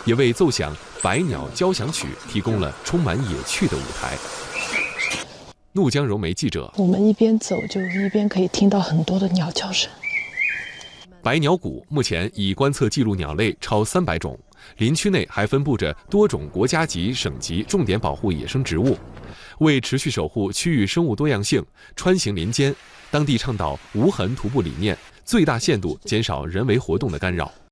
也为奏响百鸟交响曲提供了充满野趣的舞台。怒江柔媒记者： 我们一边走就一边可以听到很多的鸟叫声。 百鸟谷目前已观测记录鸟类超300种，林区内还分布着多种国家级、省级重点保护野生植物。为持续守护区域生物多样性，穿行林间，当地倡导无痕徒步理念，最大限度减少人为活动的干扰。